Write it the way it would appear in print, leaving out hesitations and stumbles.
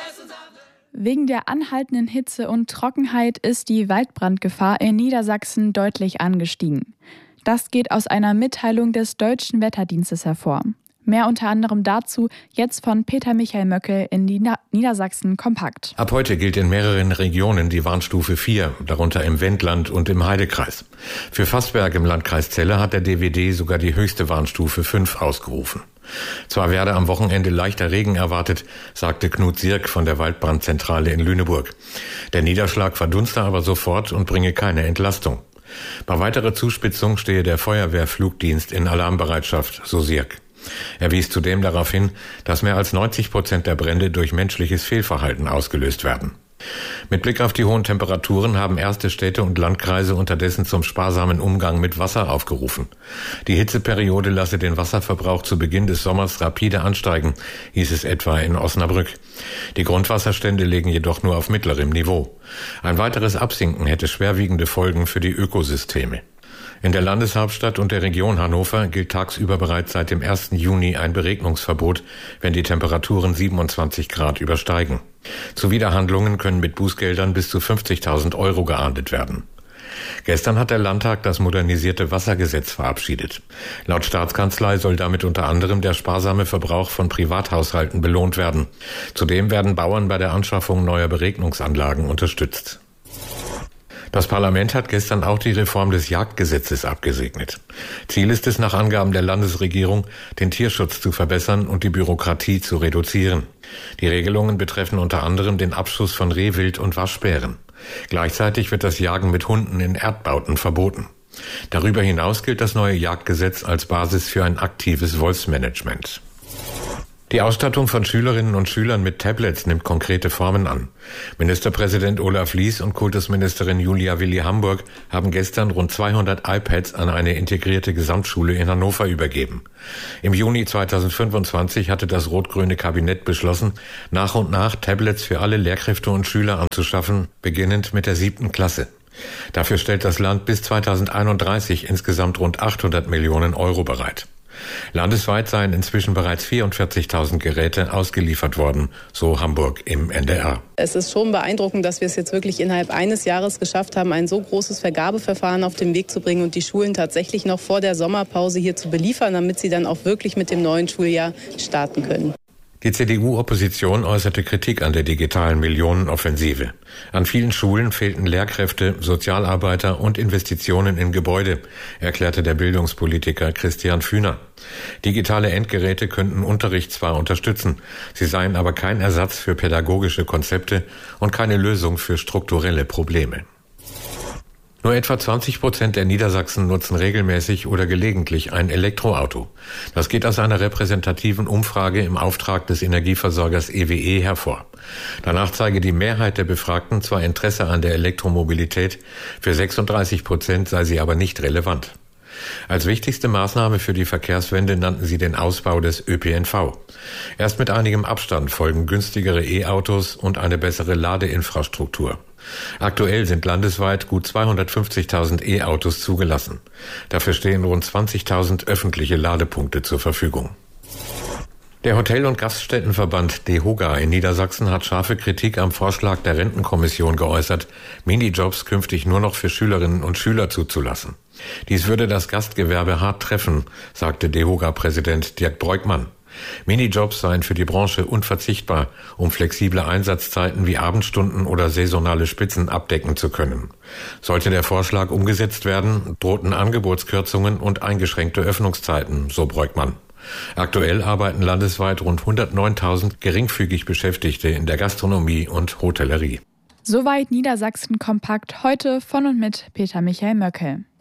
Wegen der anhaltenden Hitze und Trockenheit ist die Waldbrandgefahr in Niedersachsen deutlich angestiegen. Das geht aus einer Mitteilung des Deutschen Wetterdienstes hervor. Mehr unter anderem dazu jetzt von Peter Michael Möckel in Niedersachsen kompakt. Ab heute gilt in mehreren Regionen die Warnstufe 4, darunter im Wendland und im Heidekreis. Für Vassberg im Landkreis Celle hat der DWD sogar die höchste Warnstufe 5 ausgerufen. Zwar werde am Wochenende leichter Regen erwartet, sagte Knut Sirk von der Waldbrandzentrale in Lüneburg. Der Niederschlag verdunste aber sofort und bringe keine Entlastung. Bei weiterer Zuspitzung stehe der Feuerwehrflugdienst in Alarmbereitschaft, so Sirk. Er wies zudem darauf hin, dass mehr als 90% der Brände durch menschliches Fehlverhalten ausgelöst werden. Mit Blick auf die hohen Temperaturen haben erste Städte und Landkreise unterdessen zum sparsamen Umgang mit Wasser aufgerufen. Die Hitzeperiode lasse den Wasserverbrauch zu Beginn des Sommers rapide ansteigen, hieß es etwa in Osnabrück. Die Grundwasserstände liegen jedoch nur auf mittlerem Niveau. Ein weiteres Absinken hätte schwerwiegende Folgen für die Ökosysteme. In der Landeshauptstadt und der Region Hannover gilt tagsüber bereits seit dem 1. Juni ein Beregnungsverbot, wenn die Temperaturen 27 Grad übersteigen. Zuwiderhandlungen können mit Bußgeldern bis zu 50.000 Euro geahndet werden. Gestern hat der Landtag das modernisierte Wassergesetz verabschiedet. Laut Staatskanzlei soll damit unter anderem der sparsame Verbrauch von Privathaushalten belohnt werden. Zudem werden Bauern bei der Anschaffung neuer Beregnungsanlagen unterstützt. Das Parlament hat gestern auch die Reform des Jagdgesetzes abgesegnet. Ziel ist es nach Angaben der Landesregierung, den Tierschutz zu verbessern und die Bürokratie zu reduzieren. Die Regelungen betreffen unter anderem den Abschuss von Rehwild und Waschbären. Gleichzeitig wird das Jagen mit Hunden in Erdbauten verboten. Darüber hinaus gilt das neue Jagdgesetz als Basis für ein aktives Wolfsmanagement. Die Ausstattung von Schülerinnen und Schülern mit Tablets nimmt konkrete Formen an. Ministerpräsident Olaf Lies und Kultusministerin Julia Willi-Hamburg haben gestern rund 200 iPads an eine integrierte Gesamtschule in Hannover übergeben. Im Juni 2025 hatte das rot-grüne Kabinett beschlossen, nach und nach Tablets für alle Lehrkräfte und Schüler anzuschaffen, beginnend mit der 7. Klasse. Dafür stellt das Land bis 2031 insgesamt rund 800 Millionen Euro bereit. Landesweit seien inzwischen bereits 44.000 Geräte ausgeliefert worden, so Hamburg im NDR. Es ist schon beeindruckend, dass wir es jetzt wirklich innerhalb eines Jahres geschafft haben, ein so großes Vergabeverfahren auf den Weg zu bringen und die Schulen tatsächlich noch vor der Sommerpause hier zu beliefern, damit sie dann auch wirklich mit dem neuen Schuljahr starten können. Die CDU-Opposition äußerte Kritik an der digitalen Millionenoffensive. An vielen Schulen fehlten Lehrkräfte, Sozialarbeiter und Investitionen in Gebäude, erklärte der Bildungspolitiker Christian Fühner. Digitale Endgeräte könnten Unterricht zwar unterstützen, sie seien aber kein Ersatz für pädagogische Konzepte und keine Lösung für strukturelle Probleme. Nur etwa 20% der Niedersachsen nutzen regelmäßig oder gelegentlich ein Elektroauto. Das geht aus einer repräsentativen Umfrage im Auftrag des Energieversorgers EWE hervor. Danach zeige die Mehrheit der Befragten zwar Interesse an der Elektromobilität, für 36% sei sie aber nicht relevant. Als wichtigste Maßnahme für die Verkehrswende nannten sie den Ausbau des ÖPNV. Erst mit einigem Abstand folgen günstigere E-Autos und eine bessere Ladeinfrastruktur. Aktuell sind landesweit gut 250.000 E-Autos zugelassen. Dafür stehen rund 20.000 öffentliche Ladepunkte zur Verfügung. Der Hotel- und Gaststättenverband DEHOGA in Niedersachsen hat scharfe Kritik am Vorschlag der Rentenkommission geäußert, Minijobs künftig nur noch für Schülerinnen und Schüler zuzulassen. Dies würde das Gastgewerbe hart treffen, sagte DEHOGA-Präsident Dirk Breukmann. Minijobs seien für die Branche unverzichtbar, um flexible Einsatzzeiten wie Abendstunden oder saisonale Spitzen abdecken zu können. Sollte der Vorschlag umgesetzt werden, drohten Angebotskürzungen und eingeschränkte Öffnungszeiten, so Breukmann. Aktuell arbeiten landesweit rund 109.000 geringfügig Beschäftigte in der Gastronomie und Hotellerie. Soweit Niedersachsen kompakt heute von und mit Peter Michael Möckel.